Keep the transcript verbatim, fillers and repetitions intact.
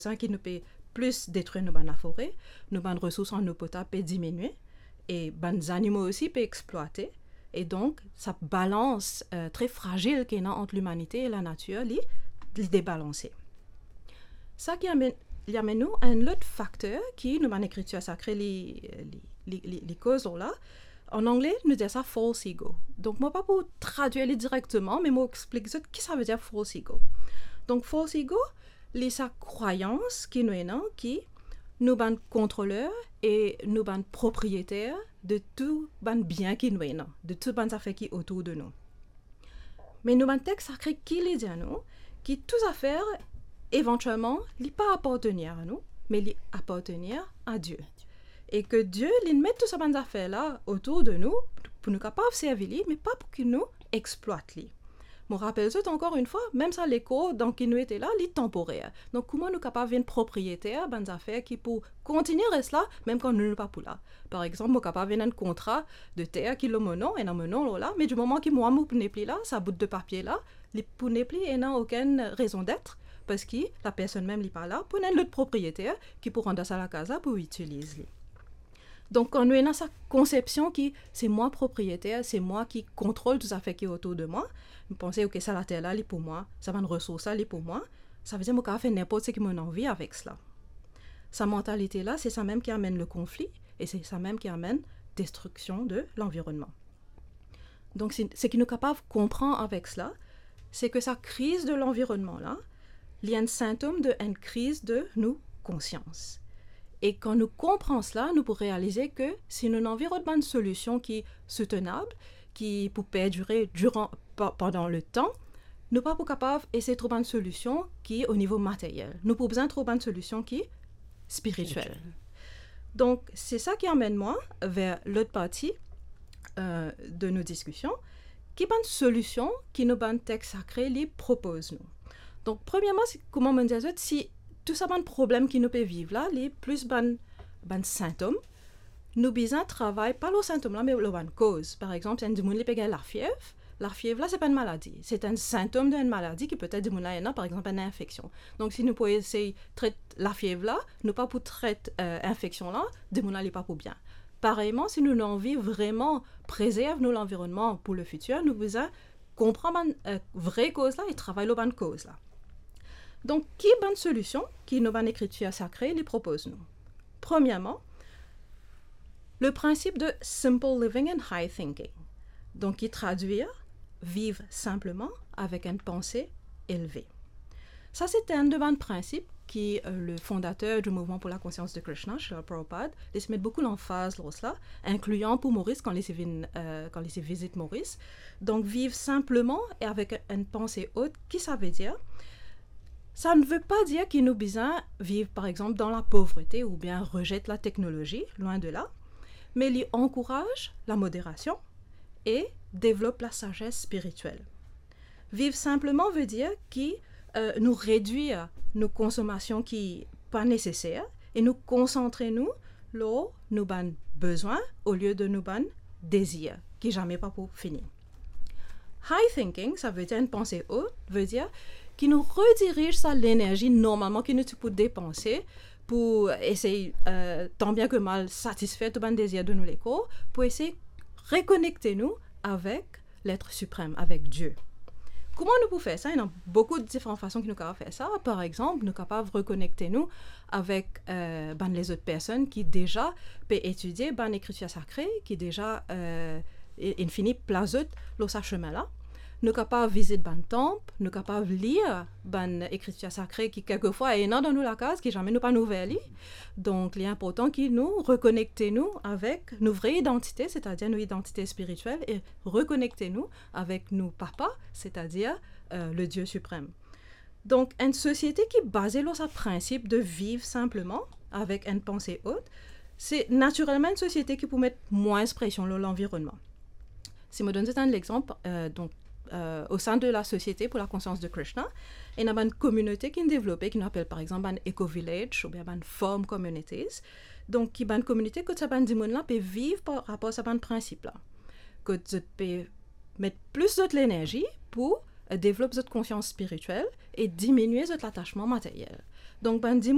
ça qui nous peut plus détruire nos bonnes forêts, nos bonnes ressources en eau potable peut diminuer et bonnes animaux aussi peut exploiter. Et donc, ça balance euh, très fragile qu'il y a entre l'humanité et la nature, li, li débalancé. Ça qui amène, y amène nous à un autre facteur qui, nous, en écriture sacrée, les, les, les, les causes là. En anglais, nous disons ça false ego. Donc, moi, pas pour traduire les directement, mais moi, explique ce que ça veut dire false ego. Donc, false ego, c'est sa croyance qui nous est non, qui nous ban contrôleurs et nous ban propriétaires de tout ban bien qui nous est non, de tout ban affaires qui autour de nous. Mais nous ban texte sacré qui les dit à nous, qui toutes affaires éventuellement li pas appartenir à nous, mais li appartenir à Dieu. Et que Dieu il met toutes ces bonnes affaires là autour de nous pour nous capables de servir, mais pas pour qu'il nous exploite li. Je me rappelle ça encore une fois, même ça l'écho dans qui nous était là, il est temporaire. Donc comment nous capables de propriétaire bonnes affaires qui pour continuer reste là même quand nous ne pas pour là. Par exemple, nous capable un contrat de terre qui le monon et non monon là, mais du moment qu'il moi mon n'est plus là, ça bout de papier là, les pour n'est plus et n'a aucune raison d'être parce que la personne même n'est pas là pour un autre propriétaire qui pour rendre ça à la casa pour utiliser. Donc, quand nous avons cette conception qui, c'est moi propriétaire, c'est moi qui contrôle tout ça fait qui est autour de moi, vous pensez, ok, ça la terre là, c'est pour moi, ça va une ressource là, c'est pour moi, ça veut dire que je peux faire n'importe ce qui m'en envie avec cela. Sa mentalité là, c'est ça même qui amène le conflit et c'est ça même qui amène destruction de l'environnement. Donc, c'est, ce qui nous est capable de comprendre avec cela, c'est que sa crise de l'environnement là, il y a un symptôme d'une crise de nous conscience. Et quand nous comprenons cela, nous pouvons réaliser que si nous n'avons pas une solution qui est soutenable, qui peut perdurer durant, pendant le temps, nous ne sommes pas capables d'essayer de trouver une solution qui est au niveau matériel. Nous avons besoin de trouver une solution qui est spirituelle. Donc, c'est ça qui amène moi vers l'autre partie euh, de nos discussions, qui est une solution qui nous le texte sacré les propose nous. Donc, premièrement, c'est comment on dit si tout ça, un problème qui nous peut vivre là, les plus ban, ban symptômes, nous besoin travailler pas le symptôme là, mais le ban cause. Par exemple, si un monde qui peut gagner la fièvre, la fièvre là, c'est pas une maladie, c'est un symptôme d'une maladie qui peut être du monde là, par exemple une infection. Donc, si nous pouvons essayer de traiter la fièvre là, nous pas pour traiter euh, infection là, du monde là, pas pour bien. Pareillement, si nous avons envie vraiment préserver notre environnement pour le futur, nous besoin comprendre la euh, vraie cause là et travailler le ban cause là. Donc, qui est bonne solution qui nous bonne écriture sacrée les propose nous? Premièrement, le principe de simple living and high thinking. Donc, qui traduit vivre simplement avec une pensée élevée. Ça, c'est un de bons principes qui euh, le fondateur du mouvement pour la conscience de Krishna, Srila Prabhupada, il se met beaucoup l'emphase sur cela, incluant pour Maurice quand il euh, quand il visite Maurice. Donc, vivre simplement et avec une pensée haute, qui ça veut dire? Ça ne veut pas dire qu'il nous besoin vivre, par exemple, dans la pauvreté ou bien rejette la technologie, loin de là, mais il encourage la modération et développe la sagesse spirituelle. Vivre simplement veut dire qu'il euh, nous réduit nos consommations qui ne sont pas nécessaires et nous concentrer nous là où nous avons besoin au lieu de nous avons désir, qui n'est jamais pas pour finir. High thinking, ça veut dire une pensée haute, veut dire qui nous redirige ça l'énergie normalement que nous pouvons dépenser pour essayer euh, tant bien que mal satisfaire tout le désir de nous les corps, pour essayer de reconnecter nous avec l'être suprême, avec Dieu. Comment nous pouvons faire ça? Il y a beaucoup de différentes façons que nous pouvons faire ça. Par exemple, nous sommes capables de reconnecter nous avec euh, ben, les autres personnes qui déjà peuvent étudier ben, l'écriture sacrée, qui déjà euh, infini place le chemin là. Nous sommes capables de visiter un temple, nous sommes capables de lire une écriture sacrée qui, quelquefois, est dans nous la case, qui jamais nous pas nouvelle. Donc, il est important que nous reconnectons avec nos vraies identités, c'est-à-dire nos identités spirituelles, et reconnectons-nous avec nos papas, c'est-à-dire euh, le Dieu suprême. Donc, une société qui est basée sur ce principe de vivre simplement, avec une pensée haute, c'est naturellement une société qui peut mettre moins de pression sur l'environnement. Si je me donne un exemple, euh, donc, Euh, au sein de la Société pour la conscience de Krishna, il y a une communauté qui est développée, qui nous appelle par exemple un eco-village ou bien une farm communities. Donc, qui est une communauté que cette monde-là peut vivre par rapport à ce principe-là. Que tu peux mettre plus de l'énergie pour euh, développer votre conscience spirituelle et diminuer votre attachement matériel. Donc, ben,